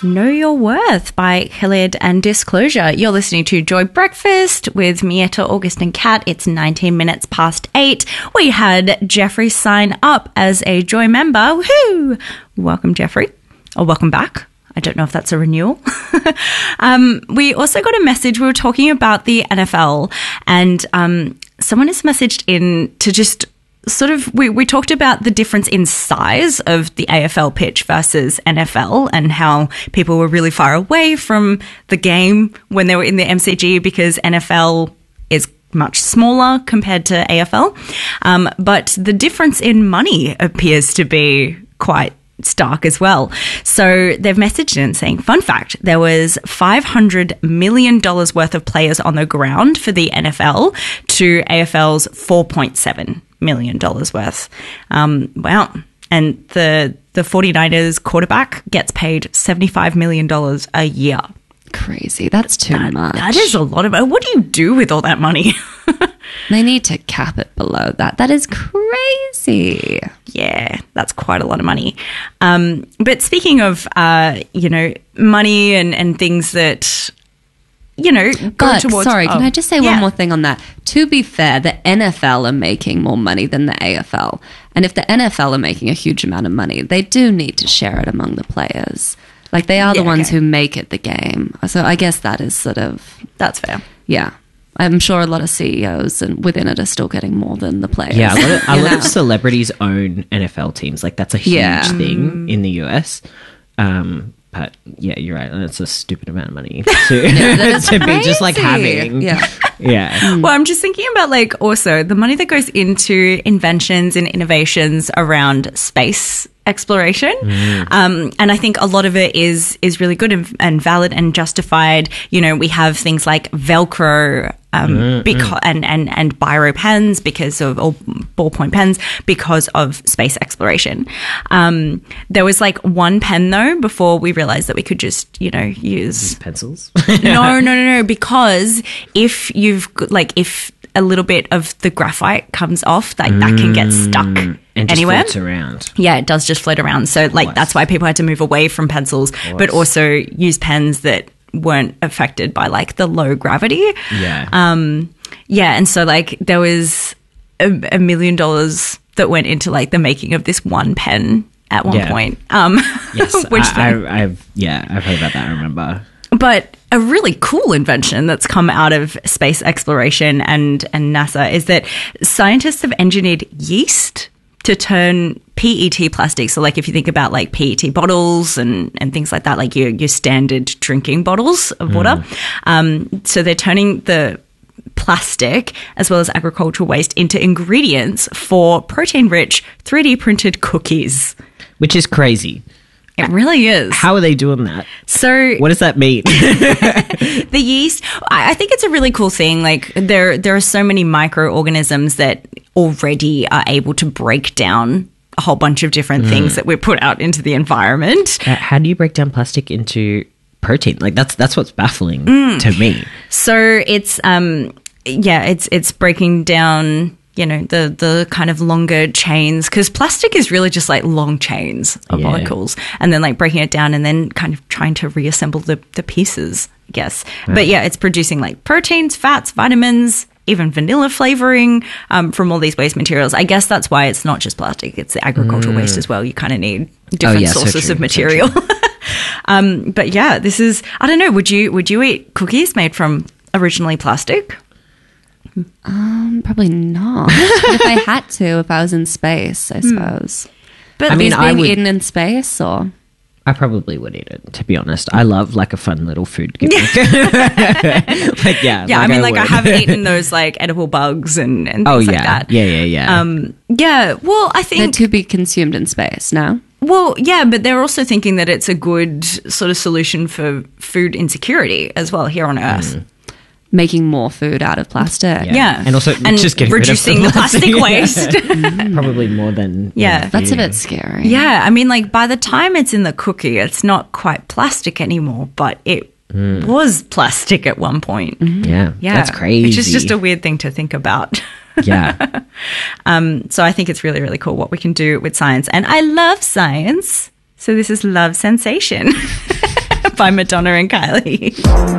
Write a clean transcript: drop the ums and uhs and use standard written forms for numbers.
Know Your Worth by Khalid and Disclosure. You're listening to Joy Breakfast with Mietta, August and Kat. It's 19 minutes past 8. We had Jeffrey sign up as a Joy member. Woohoo! Welcome, Jeffrey. Or welcome back. I don't know if that's a renewal. We also got a message. We were talking about the NFL and someone has messaged in to just sort of, we talked about the difference in size of the AFL pitch versus NFL and how people were really far away from the game when they were in the MCG because NFL is much smaller compared to AFL. But the difference in money appears to be quite stark as well. So they've messaged in saying, fun fact, there was $500 million worth of players on the ground for the NFL to AFL's $4.7 million worth. Wow. And the 49ers quarterback gets paid $75 million a year. Crazy. That's too much. That is a lot of money. What do you do with all that money? They need to cap it below that. That is crazy. Yeah, that's quite a lot of money. But speaking of, money and things that, go towards... Sorry, can I just say one more thing on that? To be fair, the NFL are making more money than the AFL. And if the NFL are making a huge amount of money, they do need to share it among the players. Like, they are the ones who make it the game. So I guess that is sort of... That's fair. Yeah. I'm sure a lot of CEOs and within it are still getting more than the players. Yeah, a lot of celebrities own NFL teams. Like, that's a huge thing in the US. But yeah, you're right. It's a stupid amount of money to be just like having. Yeah. Yeah. Well, I'm just thinking about also the money that goes into inventions and innovations around space exploration. And I think a lot of it is really good and valid and justified. We have things like Velcro because and biro pens or ballpoint pens because of space exploration. There was one pen though before we realized that we could just use pencils. No, because if if a little bit of the graphite comes off, that can get stuck and just anywhere. floats around. Yeah, it does just float around. So that's why people had to move away from pencils, but also use pens that weren't affected by the low gravity. Yeah. And so there was $1 million that went into the making of this one pen at one point. Yes, which I've heard about that. I remember. But a really cool invention that's come out of space exploration and NASA is that scientists have engineered yeast to turn PET plastic. So if you think about PET bottles and things like that, your standard drinking bottles of water. So they're turning the plastic as well as agricultural waste into ingredients for protein-rich 3D printed cookies. Which is crazy. It really is. How are they doing that? So what does that mean? The yeast, I think it's a really cool thing. There are so many microorganisms that already are able to break down a whole bunch of different things that we put out into the environment. How do you break down plastic into protein? That's what's baffling to me. So it's it's breaking down the kind of longer chains, because plastic is really just long chains of molecules, and then breaking it down and then kind of trying to reassemble the pieces, I guess. But it's producing proteins, fats, vitamins, even vanilla flavoring from all these waste materials. I guess that's why it's not just plastic, it's the agricultural waste as well. You kind of need different sources of material. But yeah, this is, I don't know, would you eat cookies made from originally plastic? Probably not. If I had to, if I was in space, I suppose. But I mean, being eaten in space, or I probably would eat it, to be honest. I love a fun little food gimmick. I have eaten those edible bugs and things like that. Yeah. Well, I think they're to be consumed in space now. Well, yeah, but they're also thinking that it's a good sort of solution for food insecurity as well here on Earth. Making more food out of plastic. Yeah. And also just getting reducing rid of the plastic waste. Probably more than... That's a bit scary. Yeah. I mean, by the time it's in the cookie, it's not quite plastic anymore, but it was plastic at one point. Yeah. That's crazy. Which is just a weird thing to think about. Yeah. So I think it's really, really cool what we can do with science. And I love science. So this is Love Sensation. by Madonna and Kylie.